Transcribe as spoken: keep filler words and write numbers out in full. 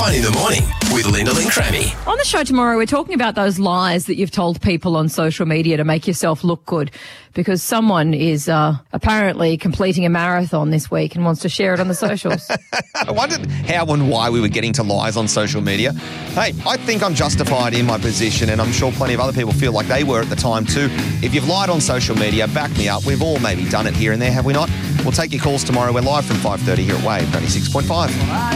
Shine in the Morning with Linda Lynn Crammy. On the show tomorrow, we're talking about those lies that you've told people on social media to make yourself look good, because someone is uh, apparently completing a marathon this week and wants to share it on the socials. I wondered how and why we were getting to lies on social media. Hey, I think I'm justified in my position, and I'm sure plenty of other people feel like they were at the time too. If you've lied on social media, back me up. We've all maybe done it here and there, have we not? We'll take your calls tomorrow. We're live from five thirty here at Wave ninety-six point five.